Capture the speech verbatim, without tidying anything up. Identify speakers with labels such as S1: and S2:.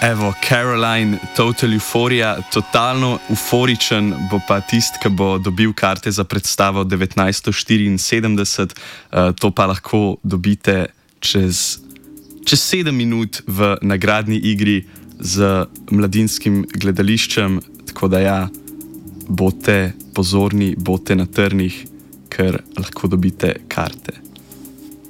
S1: Evo, Caroline, Total Euphoria, totalno euforičen bo pa tisti, ki bo dobil karte za predstavo devetnajststo štiriinsedemdeset. Uh, to pa lahko dobite čez, čez sedem minut v nagradni igri z Mladinskim gledališčem. Tako da ja, bodite pozorni, bodite na trnih, ker lahko dobite karte.